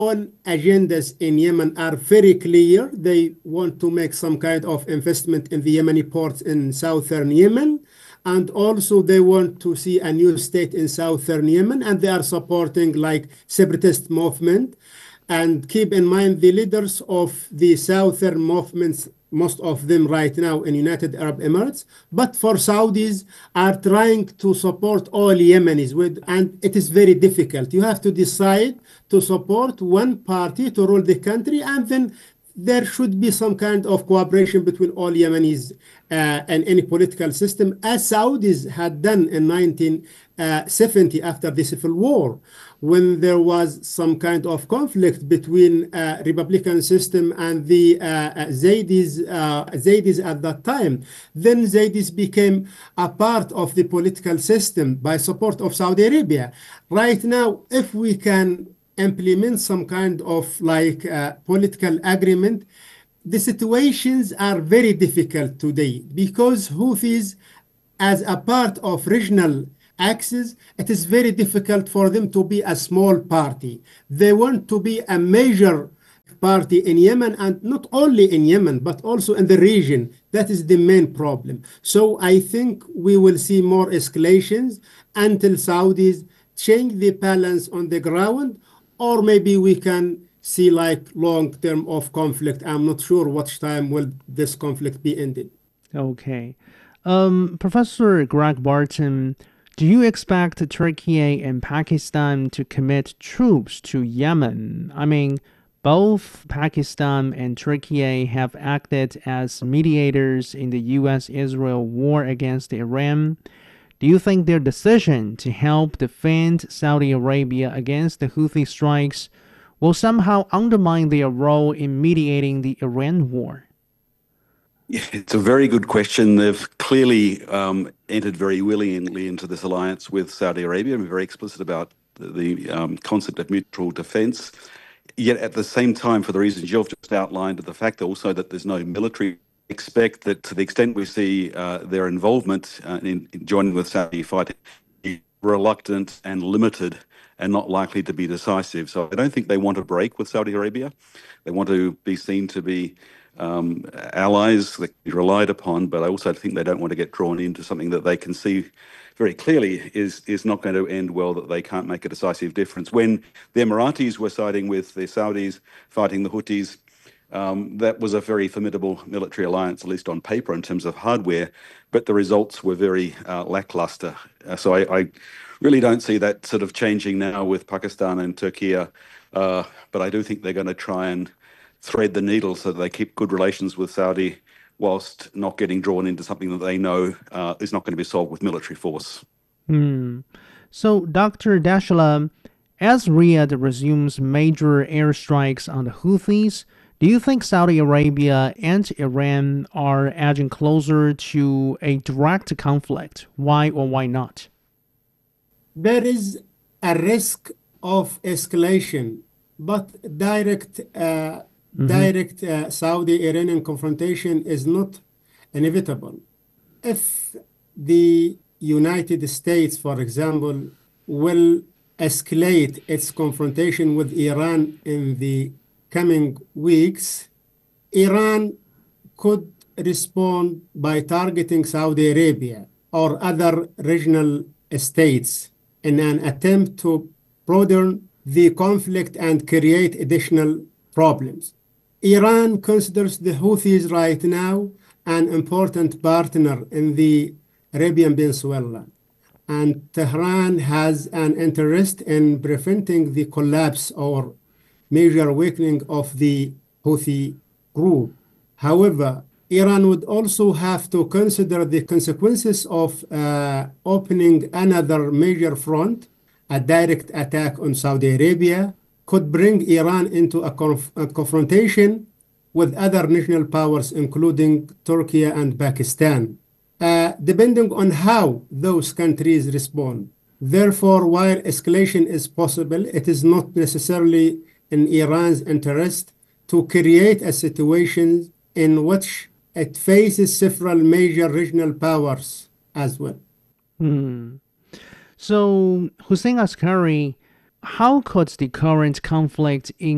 own agendas in Yemen are very clear. They want to make some kind of investment in the Yemeni ports in southern Yemen. And also they want to see a new state in southern Yemen, and they are supporting like separatist movement. And keep in mind the leaders of the southern movements, most of them right now in United Arab Emirates, but for Saudis are trying to support all Yemenis and it is very difficult. You have to decide to support one party to rule the country, and then there should be some kind of cooperation between all Yemenis and any political system, as Saudis had done in 1970 after the civil war, when there was some kind of conflict between Republican system and the Zaydis at that time. Then Zaydis became a part of the political system by support of Saudi Arabia. Right now, if we can implement some kind of like political agreement, the situations are very difficult today because Houthis, as a part of regional axis, it is very difficult for them to be a small party. They want to be a major party in Yemen, and not only in Yemen, but also in the region. That is the main problem. So I think we will see more escalations until Saudis change the balance on the ground, or maybe we can see like long term of conflict. I'm not sure what time will this conflict be ended. Okay. Professor Greg Barton, do you expect Turkey and Pakistan to commit troops to Yemen? I mean, both Pakistan and Turkey have acted as mediators in the U.S.-Israel war against Iran. Do you think their decision to help defend Saudi Arabia against the Houthi strikes will somehow undermine their role in mediating the Iran war? Yeah, it's a very good question. They've clearly entered very willingly into this alliance with Saudi Arabia and very explicit about the concept of mutual defence. Yet at the same time, for the reasons you've just outlined, the fact also that there's no military, expect that to the extent we see their involvement in joining with Saudi fighting, reluctant and limited and not likely to be decisive. So I don't think they want to break with Saudi Arabia. They want to be seen to be allies that can be relied upon, but I also think they don't want to get drawn into something that they can see very clearly is not going to end well, that they can't make a decisive difference. When the Emiratis were siding with the Saudis, fighting the Houthis, that was a very formidable military alliance, at least on paper in terms of hardware, but the results were very lackluster. So I really don't see that sort of changing now with Pakistan and Turkey, but I do think they're going to try and thread the needle so that they keep good relations with Saudi whilst not getting drawn into something that they know is not going to be solved with military force. So, Dr. Dashla, as Riyadh resumes major airstrikes on the Houthis, do you think Saudi Arabia and Iran are edging closer to a direct conflict? Why or why not? There is a risk of escalation, but direct Saudi-Iranian confrontation is not inevitable. If the United States, for example, will escalate its confrontation with Iran in the coming weeks, Iran could respond by targeting Saudi Arabia or other regional states in an attempt to broaden the conflict and create additional problems. Iran considers the Houthis right now an important partner in the Arabian Peninsula, and Tehran has an interest in preventing the collapse or major awakening of the Houthi group. However, Iran would also have to consider the consequences of opening another major front. A direct attack on Saudi Arabia could bring Iran into a confrontation with other regional powers, including Turkey and Pakistan, depending on how those countries respond. Therefore, while escalation is possible, it is not necessarily in Iran's interest to create a situation in which it faces several major regional powers as well. So, Hussein Askari, how could the current conflict in